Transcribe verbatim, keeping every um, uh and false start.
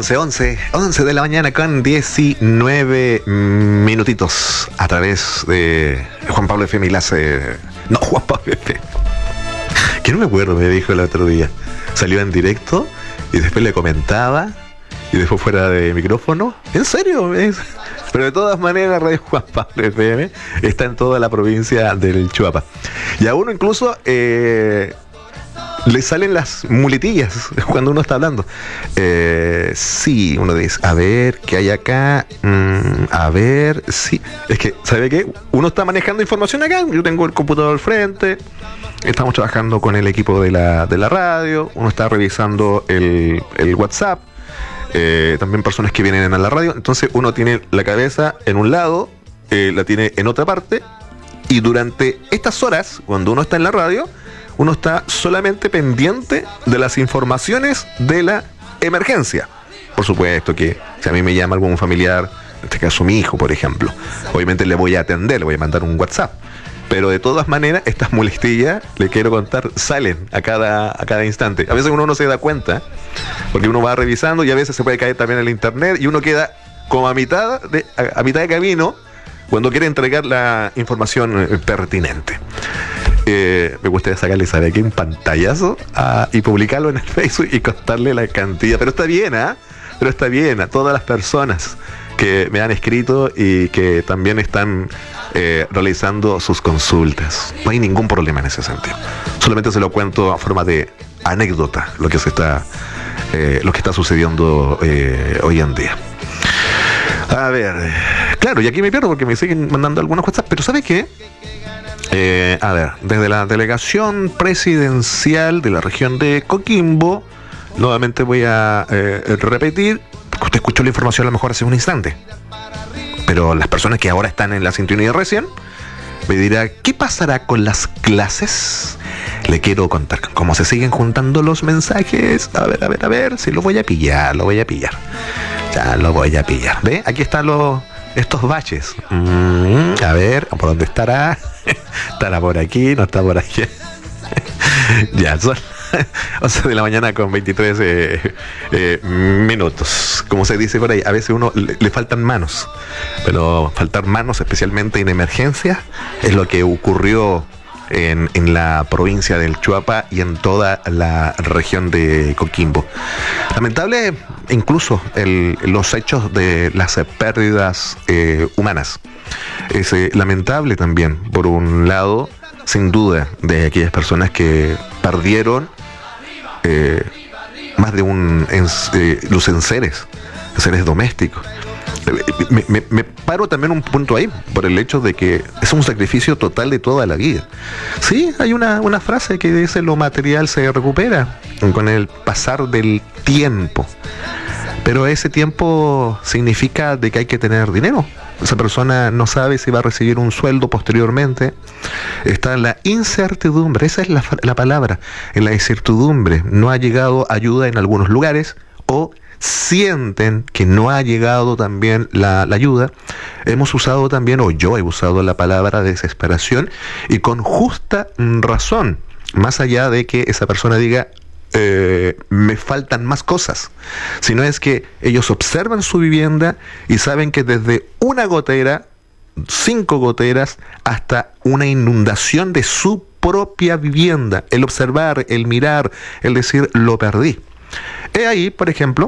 once, once, once de la mañana con diecinueve minutitos a través de Juan Pablo F. Milás. Eh, no, Juan Pablo F. Que no me acuerdo, me dijo el otro día. Salió en directo y después le comentaba y después fuera de micrófono. ¿En serio? Es... Pero de todas maneras, Radio Juan Pablo F M está en toda la provincia del Chuapa. Y a uno incluso... Eh, le salen las muletillas cuando uno está hablando. Eh, sí, uno dice, a ver, ¿qué hay acá? Mm, a ver, sí. Es que, ¿sabe qué? Uno está manejando información acá. Yo tengo el computador al frente. Estamos trabajando con el equipo de la, de la radio. Uno está revisando el, el WhatsApp. Eh, también personas que vienen a la radio. Entonces uno tiene la cabeza en un lado, eh, la tiene en otra parte. Y durante estas horas, cuando uno está en la radio, uno está solamente pendiente de las informaciones de la emergencia. Por supuesto que si a mí me llama algún familiar, en este caso mi hijo, por ejemplo, obviamente le voy a atender, le voy a mandar un WhatsApp. Pero de todas maneras, estas molestillas, le quiero contar, salen a cada, a cada instante. A veces uno no se da cuenta, porque uno va revisando y a veces se puede caer también en el internet y uno queda como a mitad de, a, a mitad de camino cuando quiere entregar la información pertinente. Eh, me gustaría sacarle, ¿sabe aquí? Un pantallazo a, y publicarlo en el Facebook y contarle la cantidad. Pero está bien, ¿ah? ¿eh? Pero está bien a todas las personas que me han escrito y que también están eh, realizando sus consultas. No hay ningún problema en ese sentido. Solamente se lo cuento a forma de anécdota lo que se está, eh, lo que está sucediendo eh, hoy en día. A ver, claro, y aquí me pierdo porque me siguen mandando algunos WhatsApp, pero ¿sabe qué? Eh, a ver, desde la delegación presidencial de la región de Coquimbo, nuevamente voy a eh, repetir, porque usted escuchó la información a lo mejor hace un instante, pero las personas que ahora están en la sintonía recién, me dirá, ¿qué pasará con las clases? Le quiero contar cómo se siguen juntando los mensajes. A ver, a ver, a ver, si lo voy a pillar, lo voy a pillar. Ya lo voy a pillar. ¿Ve? Aquí están los... estos baches. Mm, a ver, ¿por dónde estará? ¿Estará por aquí? ¿No está por aquí? Ya, son once de la mañana con veintitrés eh, eh, minutos. Como se dice por ahí, a veces uno le, le faltan manos. Pero faltar manos, especialmente en emergencia, es lo que ocurrió en, en la provincia del Chuapa y en toda la región de Coquimbo. Lamentable incluso el, los hechos de las pérdidas eh, humanas. Es eh, lamentable también, por un lado, sin duda, de aquellas personas que perdieron eh, más de un eh, los enseres, enseres domésticos. Me, me, me paro también un punto ahí, por el hecho de que es un sacrificio total de toda la vida. Sí, hay una, una frase que dice lo material se recupera con el pasar del tiempo, pero ese tiempo significa de que hay que tener dinero. Esa persona no sabe si va a recibir un sueldo posteriormente. Está en la incertidumbre, esa es la, la palabra, en la incertidumbre. No ha llegado ayuda en algunos lugares o sienten que no ha llegado también la, la ayuda. Hemos usado también, o yo he usado la palabra desesperación, y con justa razón, más allá de que esa persona diga eh, me faltan más cosas, sino es que ellos observan su vivienda y saben que desde una gotera, cinco goteras, hasta una inundación de su propia vivienda, el observar, el mirar, el decir lo perdí. He ahí, por ejemplo,